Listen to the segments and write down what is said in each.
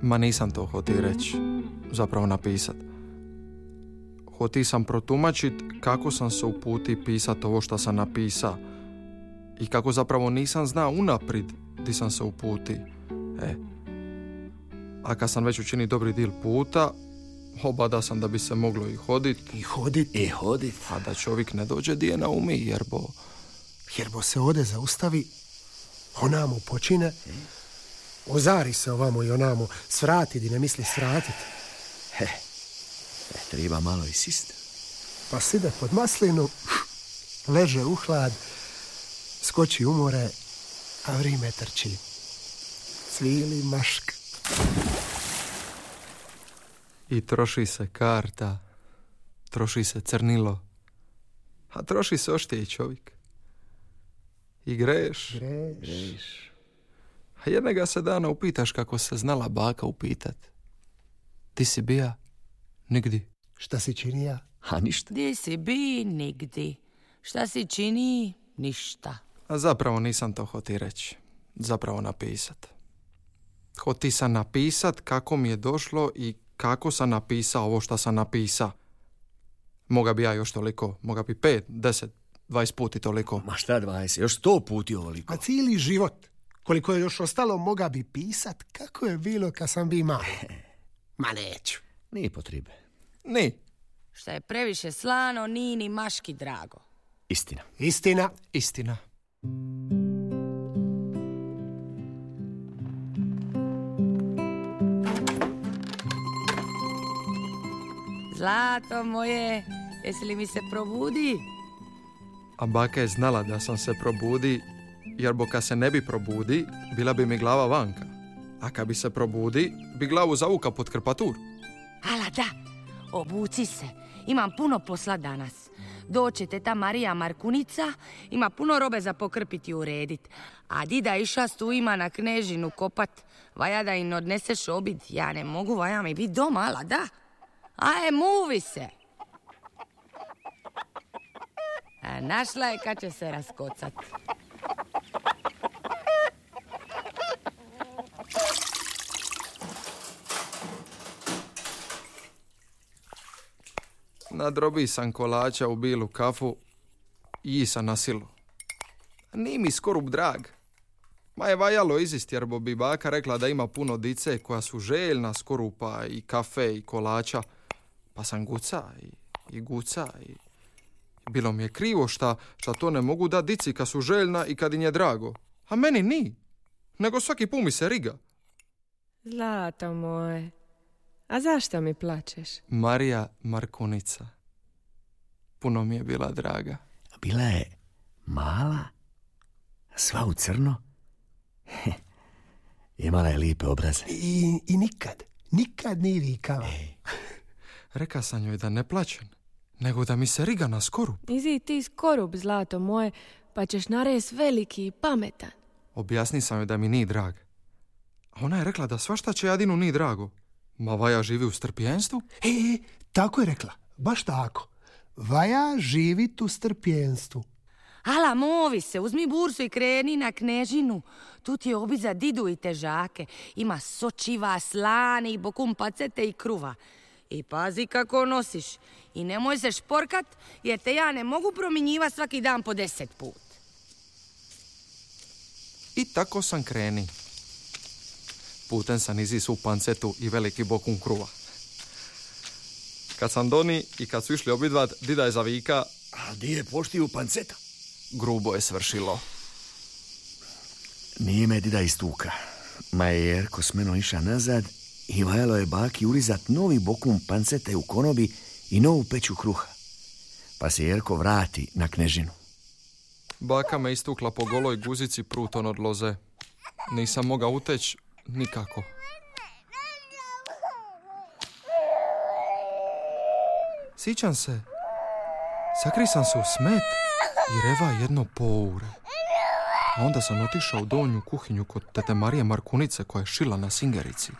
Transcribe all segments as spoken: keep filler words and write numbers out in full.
Ma nisam to hoti reći, zapravo napisat. Hoti sam protumačit kako sam se uputi pisat ovo što sam napisa i kako zapravo nisam znao unaprid di sam se uputi. E. A kad sam već učini dobri dil puta, obada sam da bi se moglo i hodit. I hodit. I hodit. A da čovjek ne dođe di je na umi, jer bo... Jer bo se ode zaustavi, onamo počine, ozari se ovamo i onamo, svrati di ne misli svratit. He, treba malo i sist. Pa side pod maslinu, leže u hlad, skoči u more, a vrime trči. Cvili mašk. I troši se karta, troši se crnilo, a troši se oštije čovjek. I greš. Greš. Greš. A jednoga se dana upitaš kako se znala baka upitat. Ti si bija? Nigdi. Šta si činija? A ništa. Di si bi? Nigdi. Šta si čini? Ništa. A zapravo nisam to hoti reći. Zapravo napisat. Hoti sam napisat kako mi je došlo i kako sam napisao ovo što sam napisao. Moga bi ja još toliko, moga bi pet, deset, dvadeset puti toliko. Ma šta dvadeset, još sto puti ovoliko. A cijeli život, koliko je još ostalo, moga bi pisat kako je bilo kad sam bi malo. Ma neću. Nije potrebe. Ni. Šta je previše slano, ni ni maški drago. Istina. Istina. Istina. Zlato moje, jesi li mi se probudi? A baka je znala da sam se probudi, jer bo kad se ne bi probudi, bila bi mi glava vanka. A kad bi se probudi, bi glavu zavuka pod krpatur. Ala da, obuci se, imam puno posla danas. Doće teta Marija Markunica, ima puno robe za pokrpiti i uredit. A dida iša tu ima na Knežinu kopat, vaja da im odneseš obid. Ja ne mogu, vaja mi bit doma, ala da. Aje, muvi se. A našla je kad će se raskocat. Nadrobi sam kolača u bilu kafu i sam na silu. Nije mi skorup drag. Ma je vajalo izist jer bi baka rekla da ima puno dice koja su željna skorupa i kafe i kolača. Pa sam guca i, i guca i... Bilo mi je krivo šta, šta to ne mogu da dici kad su željna i kad im je drago. A meni ni. Nego svaki put mi se riga. Zlato moje, a zašto mi plačeš? Marija Markunica. Puno mi je bila draga. Bila je mala, sva u crno. Imala je lipe obraze. I, i nikad, nikad nije vikala. Reka sam joj da ne plačem, nego da mi se riga na skorup. Izi ti skorup, zlato moje, pa ćeš nares veliki i pametan. Objasni sam joj da mi nije drag. A ona je rekla da svašta će Adinu nije drago. Ma vaja živi u strpljenstvu? E, tako je rekla, baš tako. Vaja živi u strpljenstvu. Ala, movi se, uzmi bursu i kreni na Knežinu. Tu ti je obid za didu i težake. Ima sočiva, slane i bokum pacete i kruva. I pazi kako nosiš. I nemoj se šporkat, jer te ja ne mogu promjenjivati svaki dan po deset put. I tako sam kreni. Putem sam izisu pancetu i veliki bokum kruva. Kad sam doni i kad su išli obidvat, dida je zavika. A di je poštiju panceta? Grubo je svršilo. Nije me dida istuka. Ma je Jerko s menom iša nazad i vajalo je baki urizat novi bokum pancete u konobi i novu peću kruha. Pa se Jerko vrati na Knežinu. Baka me istukla po goloj guzici pruton od loze. Nisam mogao uteć nikako. Sjećam se, sakri sam se u smet i reva jedno poure. A onda sam otišao u donju kuhinju kod tete Marije Markunice koja je šila na singerici.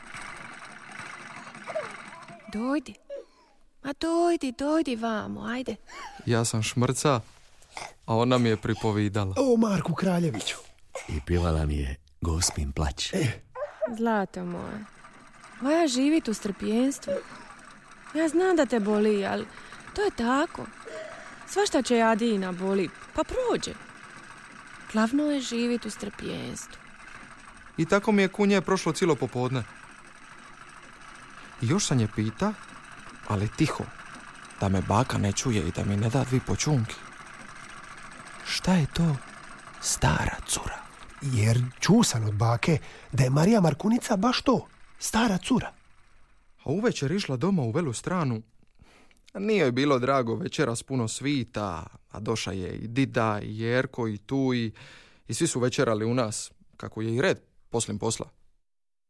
Dojdi. Ma dojdi, dojdi vamo, ajde. Ja sam šmrca, a ona mi je pripovidala. O, Marku Kraljeviću. I pjevala mi je Gospin plać. E. Zlato moje, Vaja živit u strpljenstvu. Ja znam da te boli, ali to je tako. Svašta će Adina boli, pa prođe. Glavno je živit u strpljenstvu. I tako mi je kunje prošlo cijelo popodne. I još sam je pita, ali tiho, da me baka ne čuje i da mi ne da dvi počunki. Šta je to stara cura? Jer čuo sam od bake da je Marija Markunica baš to, stara cura. A uvečer išla doma u Velu stranu. Nije joj bilo drago, večeras puno svita, a doša je i Dida, i Jerko, i Tuj, i svi su večerali u nas, kako je i red poslije posla.